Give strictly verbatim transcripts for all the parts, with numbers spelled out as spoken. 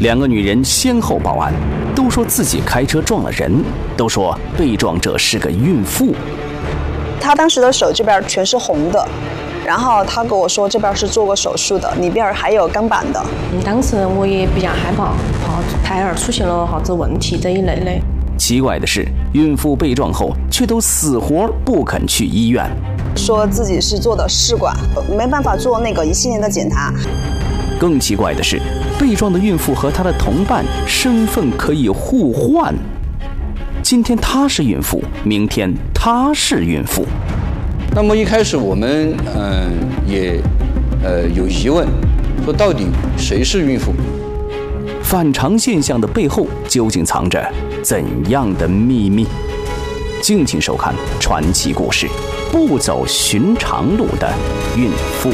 两个女人先后报案，都说自己开车撞了人，都说被撞者是个孕妇。 她当时的手这边全是红的，然后她跟我说这边是做过手术的，里边还有钢板的。 当时我也比较害怕，怕胎儿出现了啥子问题这一类的。 奇怪的是，孕妇被撞后却都死活不肯去医院， 说自己是做的试管，没办法做那个一系列的检查。 更奇怪的是，被撞的孕妇和她的同伴身份可以互换。今天她是孕妇，明天她是孕妇。 那么一开始我们嗯、呃、也呃有疑问，说到底谁是孕妇？ 反常现象的背后究竟藏着怎样的秘密？敬请收看传奇故事，不走寻常路的孕妇。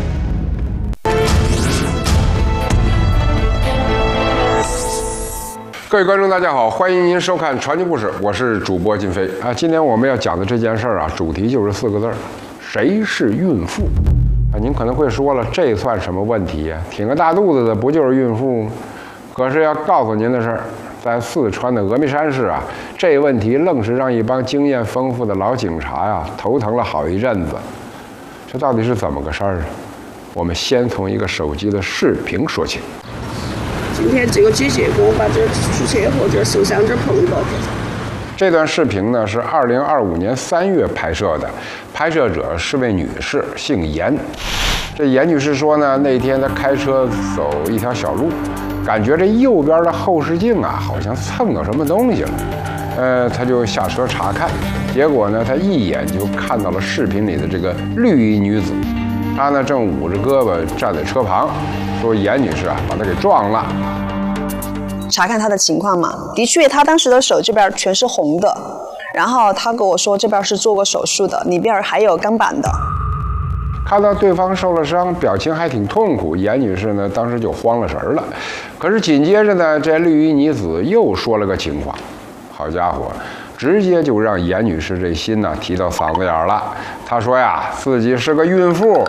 各位观众，大家好，欢迎您收看传奇故事，我是主播金飞啊。今天我们要讲的这件事儿啊，主题就是四个字儿：谁是孕妇？啊，您可能会说了，这算什么问题呀？挺个大肚子的不就是孕妇吗？可是要告诉您的是，在四川的峨眉山市啊，这问题愣是让一帮经验丰富的老警察呀头疼了好一阵子。这到底是怎么个事儿啊？我们先从一个手机的视频说起。 今天这个姐姐给我把这出车祸这受伤这碰到的。 这段视频呢是二零二五年三月拍摄的，拍摄者是位女士，姓严。这严女士说呢，那天她开车走一条小路，感觉这右边的后视镜啊好像蹭到什么东西了，呃，她就下车查看，结果呢，她一眼就看到了视频里的这个绿衣女子，她呢正捂着胳膊站在车旁，说严女士啊把她给撞了。 查看她的情况嘛，的确，她当时的手这边全是红的，然后她跟我说这边是做过手术的，里边还有钢板的。 看到对方受了伤，表情还挺痛苦，严女士呢当时就慌了神了。可是紧接着呢，这绿衣女子又说了个情况，好家伙，直接就让严女士这心呢提到嗓子眼了。她说呀，自己是个孕妇。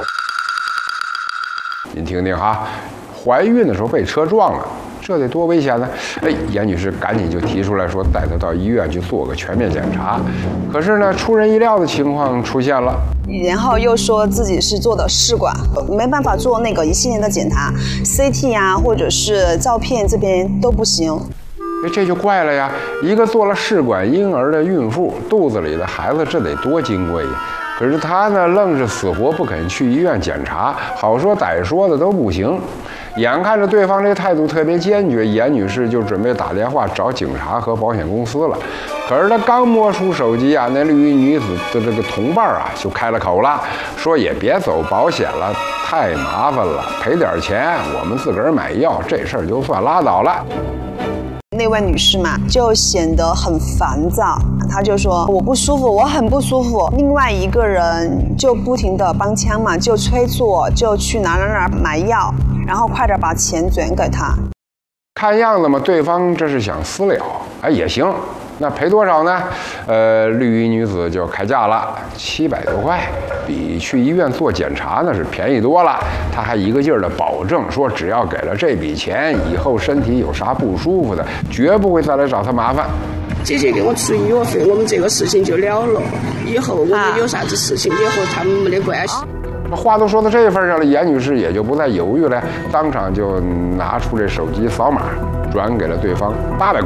您听听哈，怀孕的时候被车撞了。这得多危险呢！哎，严女士赶紧就提出来说，带她到医院去做个全面检查。可是呢，出人意料的情况出现了， 然后又说自己是做的试管，没办法做那个一系列的检查 ，C T 啊，或者是照片这边都不行。 哎，这就怪了呀！一个做了试管婴儿的孕妇，肚子里的孩子这得多金贵呀！可是她呢，愣是死活不肯去医院检查，好说歹说的都不行。眼看着对方这态度特别坚决，严女士就准备打电话找警察和保险公司了。可是她刚摸出手机啊，那绿衣女子的这个同伴啊就开了口了，说也别走保险了，太麻烦了，赔点钱我们自个儿买药，这事儿就算拉倒了。 那位女士嘛，就显得很烦躁，她就说我不舒服，我很不舒服。另外一个人就不停的帮腔嘛，就催促我就去哪哪哪买药，然后快点把钱转给他。 看样子嘛，对方这是想私了，哎也行，那赔多少呢？呃，绿衣女子就开价了，七百多块，比去医院做检查那是便宜多了。她还一个劲儿的保证说，只要给了这笔钱，以后身体有啥不舒服的，绝不会再来找她麻烦。 姐姐给我出医药费，我们这个事情就了了。以后我们有啥子事情也和他们没得关系。 话都说到这份上了，严女士也就不再犹豫了，当场就拿出这手机扫码，转给了对方八百块。